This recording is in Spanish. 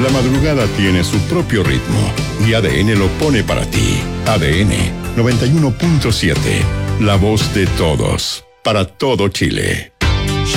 La madrugada tiene su propio ritmo y ADN lo pone para ti. ADN 91.7. La voz de todos. Para todo Chile.